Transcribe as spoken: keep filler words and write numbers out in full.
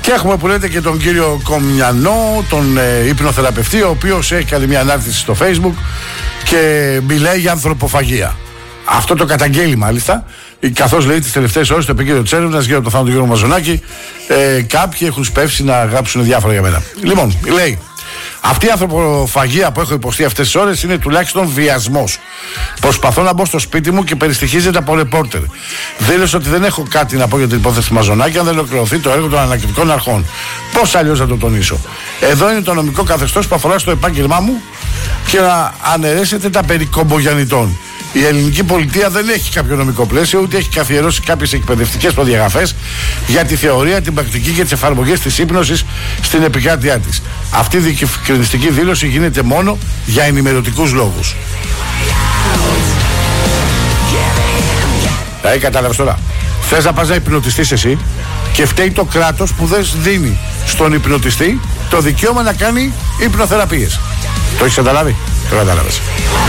Και έχουμε που λέτε και τον κύριο Κομιανό, τον ε, υπνοθεραπευτή, ο οποίος έχει κάνει μια ανάρτηση στο Facebook και μιλάει για ανθρωποφαγία. Αυτό το καταγγέλει μάλιστα, καθώς λέει τις τελευταίες ώρες στο επίκεντρο της έρευνας γύρω από το θάνατο του κ. Μαζονάκη, ε, κάποιοι έχουν σπεύσει να γράψουν διάφορα για μένα. Λοιπόν, λέει, αυτή η ανθρωποφαγία που έχω υποστεί αυτές τις ώρες είναι τουλάχιστον βιασμός. Προσπαθώ να μπω στο σπίτι μου και περιστοιχίζεται από ρεπόρτερ. Δήλωσε ότι δεν έχω κάτι να πω για την υπόθεση Μαζονάκη αν δεν ολοκληρωθεί το έργο των ανακριτικών αρχών. Πώς αλλιώς να το τονίσω? Εδώ είναι το νομικό καθεστώς που αφορά στο επάγγελμά μου και να αναιρέσετε τα περί κομπογιαννητών. Η ελληνική πολιτεία δεν έχει κάποιο νομικό πλαίσιο, ούτε έχει καθιερώσει κάποιες εκπαιδευτικές προδιαγραφές για τη θεωρία, την πρακτική και τις εφαρμογές της ύπνωσης στην επικράτειά της. Αυτή η διευκρινιστική δήλωση γίνεται μόνο για ενημερωτικούς λόγους. Δηλαδή, κατάλαβες τώρα. Θες να πας να υπνοτιστείς εσύ και φταίει το κράτος που δεν δίνει στον υπνοτιστή το δικαίωμα να κάνει υπνοθεραπείες. Το έχεις καταλάβει? Το κατάλαβες.